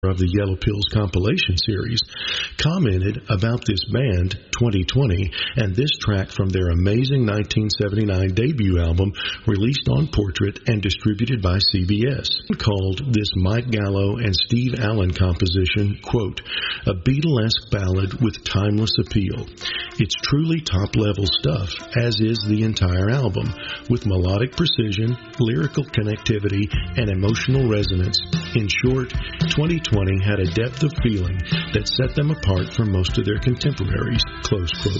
of the Yellow Pills compilation series, commented about this band, 2020, and this track from their amazing 1979 debut album released on Portrait and distributed by CBS, called this Mike Gallo and Steve Allen composition, quote, a Beatlesque ballad with timeless appeal. It's truly top-level stuff, as is the entire album, with melodic precision, lyrical connectivity, and emotional resonance. In short, 2020 had a depth of feeling that set them apart from most of their contemporaries, close quote.